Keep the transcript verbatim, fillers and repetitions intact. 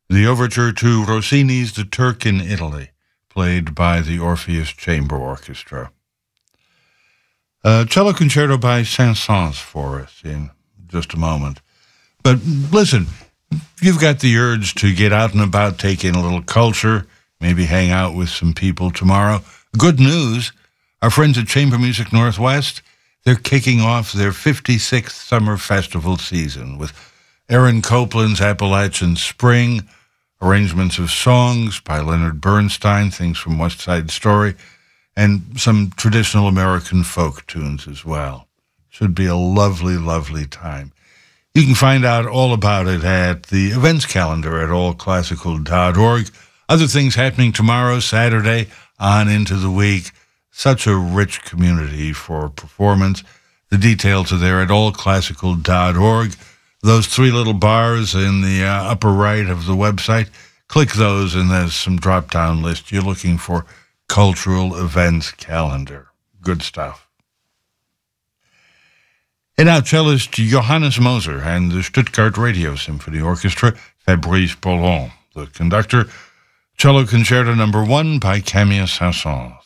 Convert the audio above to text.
the overture to Rossini's The Turk in Italy, played by the Orpheus Chamber Orchestra. A cello concerto by Saint-Saëns for us in just a moment. But listen, you've got the urge to get out and about, take in a little culture, maybe hang out with some people tomorrow. Good news, our friends at Chamber Music Northwest, they're kicking off their fifty-sixth summer festival season with Aaron Copland's Appalachian Spring, arrangements of songs by Leonard Bernstein, things from West Side Story, and some traditional American folk tunes as well. Should be a lovely, lovely time. You can find out all about it at the events calendar at all classical dot org. Other things happening tomorrow, Saturday, on into the week. Such a rich community for performance. The details are there at all classical dot org. Those three little bars in the uh, upper right of the website, click those and there's some drop-down list. You're looking for Cultural Events Calendar. Good stuff. And now cellist Johannes Moser and the Stuttgart Radio Symphony Orchestra, Fabrice Poulon. The conductor, Cello Concerto Number One by Camille Saint-Saëns.